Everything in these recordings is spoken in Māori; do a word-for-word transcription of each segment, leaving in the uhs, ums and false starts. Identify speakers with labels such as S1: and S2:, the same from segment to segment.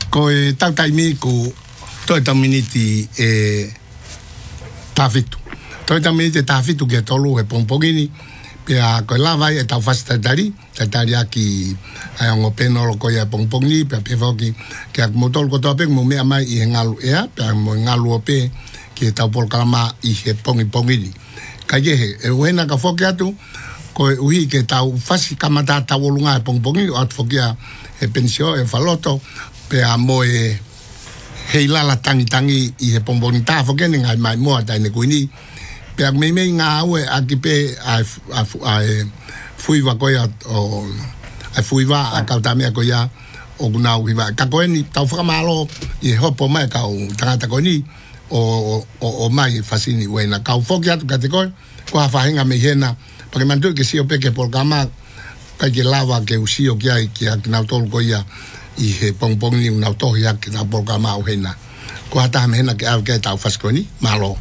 S1: ko e tau tai mi ko toi taminiti e tafitu. Toi taminiti tafitu ke tolu e pompogini pia ko lava e tau fasta tari, tari aki ai ngo peno ko ya pompongi pia pe foki ke ak motol ko tope mo me mai i ngalu ea pia mo ngalu ope ke tau por kalama i he pongi pongini. Ka ye e wena ka foki atu ko ui ke tau fasi kamata tau lunga e pongpongi at fokia e pensio e faloto pe amo e heila la tangi tangi i he pomponi ta fo kene ngai mai mo ta ne kuini pe me me nga awe aki pe a a fui va ko ya o a fui va a ka ta me ko ya o na ui va ka ko ni ta fa malo i hopo mai ka o ta ta ko ni o o o mai fasini wena ka fo kia ka te ko ko fa hinga me hena porque mantu que si o pe que por kama ka que lava que usio que hay que na tol ko ya i he pongpong ni una to ya que na programa o hena ko ata mena que au que ta fasconi malo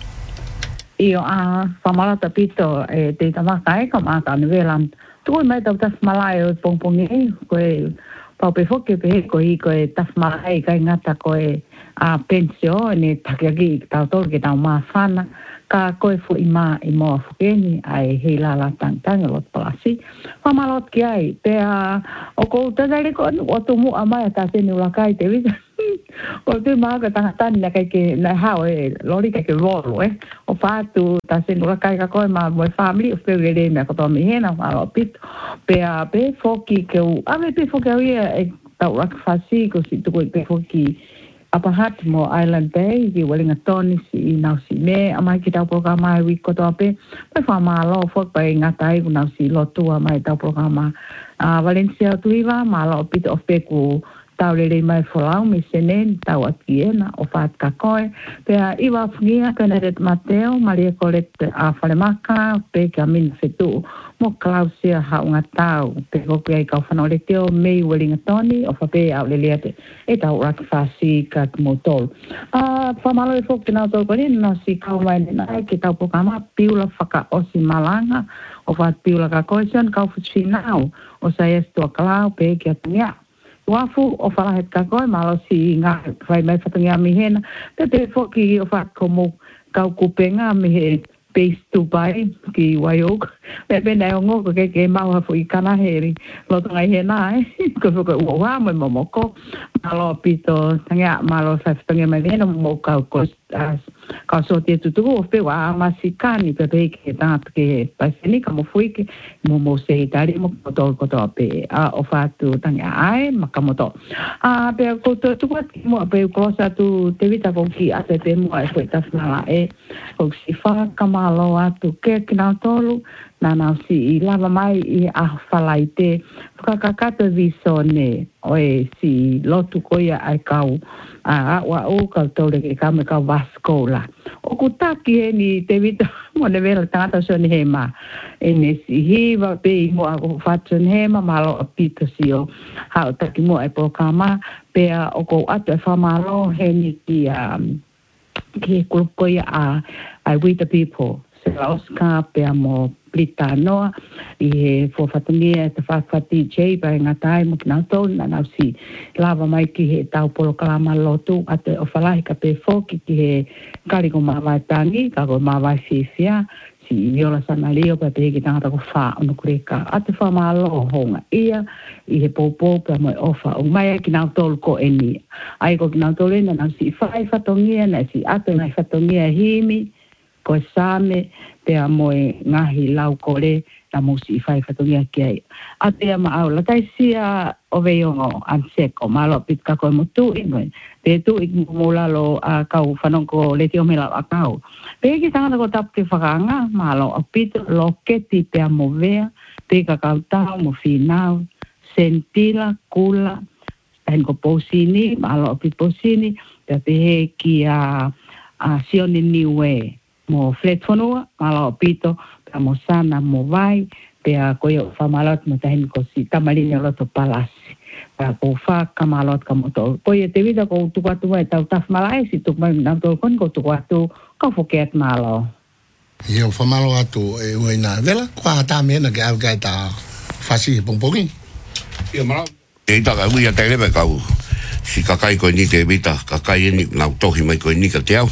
S2: io a famala tapito e te tama kai ko ma ta nivelan tu mai ta tas malai o pongpong ni ko e pa pe fo que pe ko i ko e tas malai kai ngata ko e a pensione takiagi ta to que ta ma fana ka koe fu ima i moa fukeni ai hei la la tang tang lot palasi fa malot ki ai pe a o ko ta dai ko o tu mu ama ta se ni la kai te vi o te ma ka ta tan na kai ke na ha o lori ka ke rolo eh o fa tu ta se ni la kai ka ko ma mo family o pe re me ko to mi hena ma lo pit pe a pe foki ke u a me pe foki e ta rak fasi ko si tu ko pe foki apa hat mo Island Bay di Wellington si nau si me amai ki tau programa wi ko to pe pe fa ma lo fo pe ngatai ku nau si lo tu amai tau programa a Valencia tu iva ma lo pit of pe ku tau le mai fo lau mi senen tau atiena o fat ka koe pe a iwa fungia Kenneth Mateo Maria Colette a Falemaka pe ka min fetu mo Clausia ha unga tau pe ko pe ka fa no le teo me Wellington o fa pe au le le e tau rak fasi ka motol a fa malo e fo que na to ko ni no si ka mai na ki tau programa piula faka o si malanga o fa piula ka koison ka fu finau o sa esto clau pe ki atnia wafu o fala het ka koe malo si nga fai mai fatangia mi hena te te fo ki o fa como ka kupenga mi he base to buy ki waiok pe pe na ngo ko ke ke mau ha fu i kana heri lo tanga hena eh ko ko wa mo mo ko malo pito tanga malo sa tanga mai hena mo ka ko ka so te tu tu pe wa masikani pe pe ke ta ke pa sini ka mo fui ke mo mo se tari mo to ko to pe a o fa tu tanga ai makamoto a pe ko to tu mo pe ko sa tu te vita ko ki a te pe mo ai foi ta sala e o si fa kamalo atu ke kina tolu na na si i lava mai i a falaite kakakata visone oe si lotu koia ai kau a wa o ka tole ke kame ka vaskola o kutaki e ni te vita mo ne vera tata so ni hema e ne si hiva pe mo a fatso ni hema malo apito si o ha o taki mo e programa pe a o ko atu e famalo he ni ki a ki koia a I We the People se la Oscar pe a mo Britanoa i he fofatamia te whakawhati J bai ngā tai mo kina tau na nau si lava mai ki he tau polo kalama lotu a te o whalahi ka pe fōki ki he kariko mawai tangi ka ko mawai whiwhia si viola sana leo pa pe ki tangata ko wha ono kureka a te wha malo honga ia i he pōpō pa mo ofa o mai ki nau tolu ko eni ai ko ki nau tolu ena nau si whai whatongia na si ato nai whatongia himi ko same te a moe ngahi lau kore na musi i whai whatongia ki ai. A te ama au, la tai sia o veiongo anseko, malo pit ka koe mo tu ingoe. Te tu i mo lalo a kau whanongo le te o mela a kau. Pe ki tangata ko tapu te whakanga, malo a pit lo keti pe a mo vea, pe ka kau tau mo whinau, sentila, kula, hen ko posini, malo a pit posini, pe pe he ki a a sioni niwe. Mo flet fonua, malo pito, pe mo sana mo vai, pe a koyo famalot mo tahin ko si tamalini loto palasi. Pe a ko fa kamalot ka mo to. Koyo te vida ko tukwatu e tau taf malai si tukmai minam to kon ko tukwatu ka foket malo.
S1: Yo famalo atu e uena vela kwa ta mena ke au ka ta fasi pongpongi.
S3: Yo malo. E ta ka uia te lebe kau. si kakai ko ni te vita kakai ni na tohi mai ko ni ka te au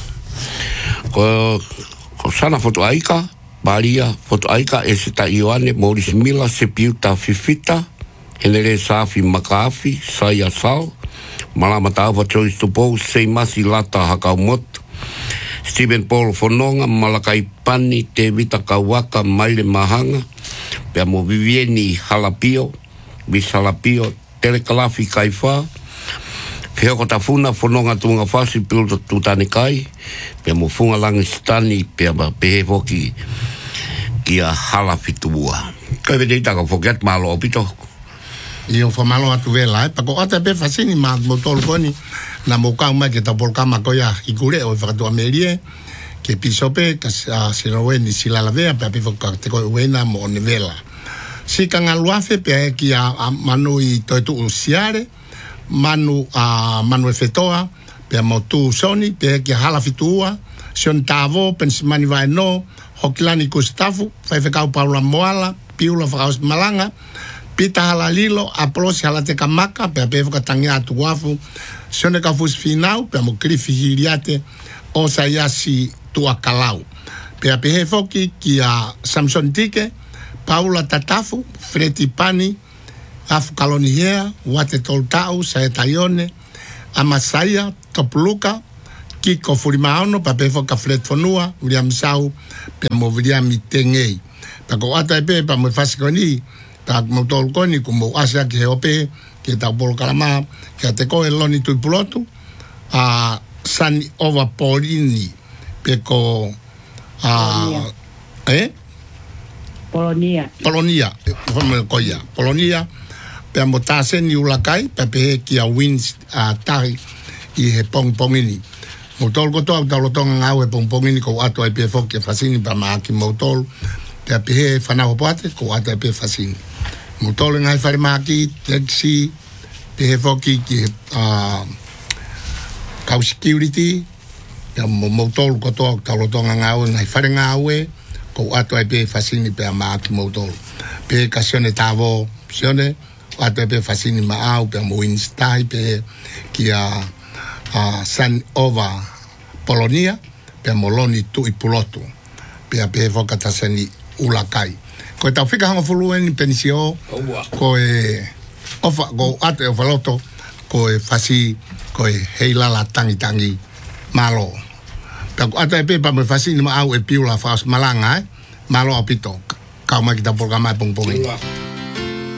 S3: ko ko sana foto aika Maria foto aika e se ta Ioane Morris Mila se piuta fifita henere safi makafi saya sao malama tau choice to po sei masi lata hakaumot Stephen Paul Fononga Malakai Pani te vita kawaka maile mahanga pe mo Vivieni Halapio Bisalapio Telekalafi Kaifa Keo ko tafuna Fononga tunga fasi pilto tutani kai pe mo funga langi stani pe ba pe foki kia halafitua kai vede ita ko forget malo opito
S1: io fa malo atu vela pa ko ata pe fasini ma motor koni na moka ma ke ta porka ma ko ya ikure o fa to amerie ke pisope ka se no weni si la lavea pe pe foka te ko wena mo ne vela si kan aluafe pe ki a manu i to tu usiare manu a manu efetoa pe mo tu soni pe ki hala fitua son tavo pensimani vai no hoklani Gustafu fa fe ka Paula Moala piula fa malanga pita halalilo aplos hala te kamaka pe pe foka tangia tu wafu sone ka fus finau pe mo krifi hiriate o sayasi tu akalau pe pe foki ki a Samson Tike Paula Tatafu, Freti Pani, Afu Kalonihea, Wate Toltau, Saetaione, Amasaya, Topluka, Kiko Furimaono, Papefo Kafret Fonua, William Sau, Pemo William Tengei. Tako ata epe, pa mo fasikoni, pa mo tolkoni, kumo asa ki heope, ki ta polo kalama, ki a teko e loni tui pulotu, a Sani Ova Polini, peko, a, eh?
S2: Polonia.
S1: Polonia, forma koia. Polonia, pe motase ni ulakai, pe pe ki a wins a tai i he pong pongini. Motol ko to talo tonga ngau e pong pongini ko ato ai pe foki fasini pa ma ki motol. Pe pe he fana opate ko ato ai pe fasini. Motol ngai fare ma ki taxi pe he foki ki a kau security. Pe motol ko to talo tonga ngau ngai fare ngau e ko ato ai pe fasini pe ama ki motor pe kasione tavo sione ato ai pe fasini ma au pe mo instai pe ki a a San Ova Polonia pe moloni tu i pulotu pe a pe foka tasani ulakai ko ta fika hanga fuluen pensio ko e ofa go ato e faloto ko e fasi ko e heila la tangi tangi malo Tako ata e pepa me fasini ma au e piula fas malanga eh malo apito. Kau ma kita por kama pong pong.